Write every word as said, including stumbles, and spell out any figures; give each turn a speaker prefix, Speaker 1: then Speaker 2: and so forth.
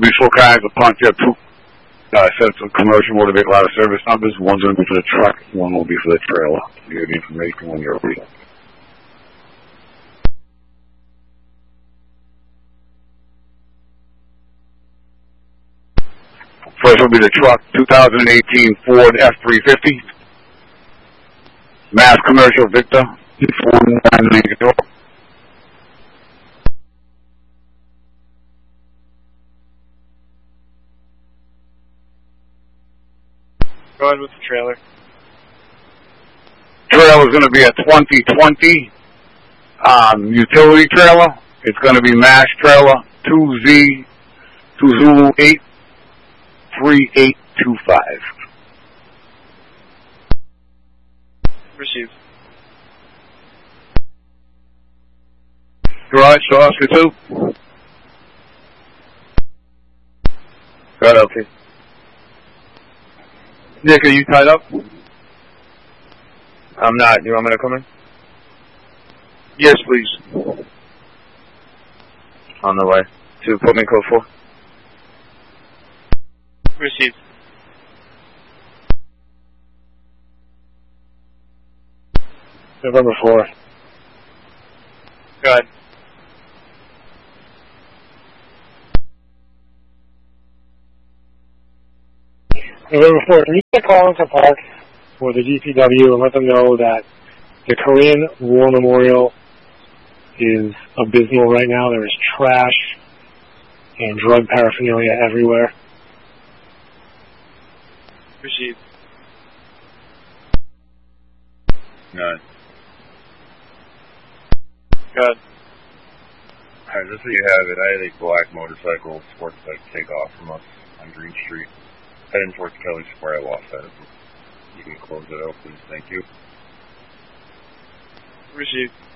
Speaker 1: be full cars of Pontiac two uh, sets of commercial motor vehicle out of service numbers. One's going to be for the truck, one will be for the trailer. You have the information when you're ready. First will be the truck, two thousand eighteen Ford F three fifty. Mass Commercial Victor, four nine nine zero.
Speaker 2: Go ahead with the trailer.
Speaker 1: Trailer is going to be a twenty twenty um, utility trailer. It's going to be Mass Trailer two Z two Zulu eight three eight two five.
Speaker 2: Received.
Speaker 1: Garage to Oscar two. Go ahead, L T.
Speaker 2: Nick, are you tied up? I'm not. You want me to come in?
Speaker 1: Yes, please.
Speaker 2: On the way. To put me code four. Received.
Speaker 1: November four.
Speaker 2: Go ahead.
Speaker 3: November fourth, can you get a call into Park for the D P W and let them know that the Korean War Memorial is abysmal right now. There is trash and drug paraphernalia everywhere.
Speaker 2: Received.
Speaker 4: None.
Speaker 2: Good.
Speaker 4: Alright, just so you have it, I had a black motorcycle sports bike take off from us on Green Street, heading towards Kelly Square. I lost that. You can close it out, please. Thank you.
Speaker 2: Received.